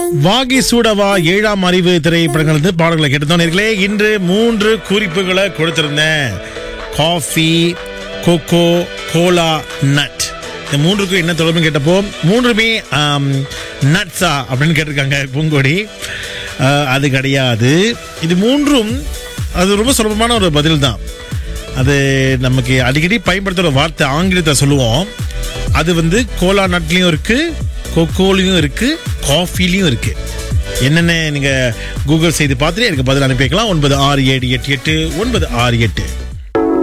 வாகி சூடவா 7ஆம் அறிவு திரைப்படங்கள் பாடல்களை கேட்டுதான் நேர்களே. இன்று 3 குறிப்புகளை கொடுத்திருந்தேன். Coffee, cocoa, Cola, nut. இந்த 3க்கும் என்ன தொடர்புன்னு கேட்டப்போ 3மே நட்ஸா அப்படின்னு கேட்டிருக்காங்க பூங்கொடி. அது கிடையாது. இது 3ம் அது ரொம்ப சுலபமான ஒரு பதில் தான். அது நமக்கு அடிக்கடி பயன்படுத்துகிற வார்த்தை ஆங்கிலத்தை சொல்லுவோம். அது கோலா நட்லையும் இருக்கு, கொக்கோலையும் இருக்கு, காஃபிலையும் இருக்கு. என்னென்ன நீங்க கூகுள் செய்து பார்த்துட்டு எனக்கு பதில் அனுப்பிக்கலாம். 96788968